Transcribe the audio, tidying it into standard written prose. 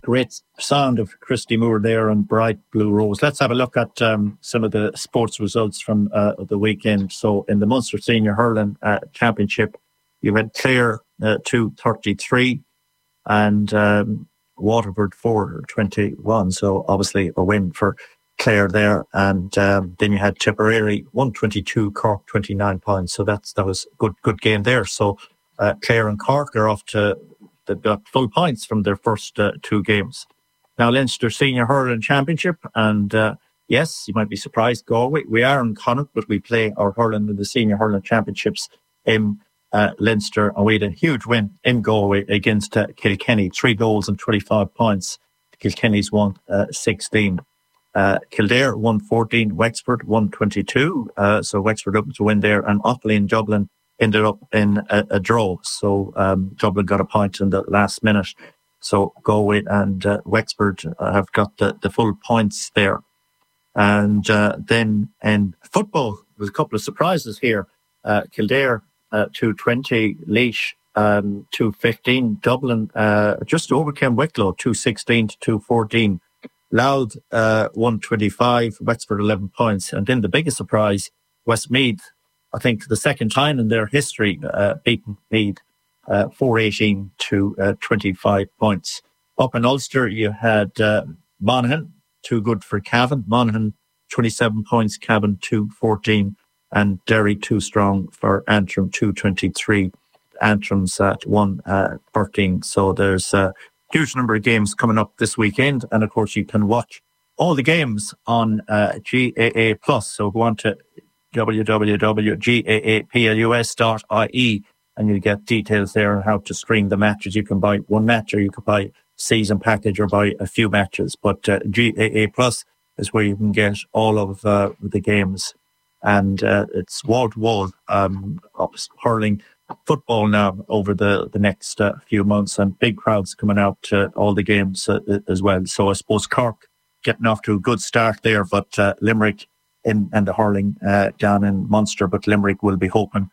Great sound of Christy Moore there on Bright Blue Rose. Let's have a look at some of the sports results from the weekend. So in the Munster Senior Hurling Championship, you had Clare 2-33 and Waterford 4-21. So obviously a win for Clare there. And then you had Tipperary 122, Cork 29 points. So that was good game there. So Clare and Cork are off to... They've got full points from their first two games. Now, Leinster Senior Hurling Championship. And yes, you might be surprised, Galway. We are in Connacht, but we play our hurling in the Senior Hurling Championships in Leinster. And we had a huge win in Galway against Kilkenny. 3 goals and 25 points. Kilkenny's won 16. Kildare won 14. Wexford won 22. So Wexford up to win there. And Offaly and Dublin ended up in a draw. So Dublin got a point in the last minute. So Galway and Wexford have got the full points there. And then in football, there's a couple of surprises here. Kildare 220, Laois 215, Dublin just overcame Wicklow 216 to 214. Louth 125, Wexford 11 points. And then the biggest surprise, Westmeath, I think the second time in their history, beaten Meath 418 to 25 points. Up in Ulster, you had Monaghan, too good for Cavan. Monaghan 27 points, Cavan 214, and Derry too strong for Antrim 223. Antrim's at 113. So there's a huge number of games coming up this weekend, and of course you can watch all the games on GAA Plus. So go on to www.gaaplus.ie and you'll get details there on how to stream the matches. You can buy one match or you can buy season package or buy a few matches. But GAA Plus is where you can get all of the games. And it's wall-to-wall hurling football now over the next few months, and big crowds coming out to all the games as well. So I suppose Cork getting off to a good start there, but Limerick and the hurling down in Munster, but Limerick will be hoping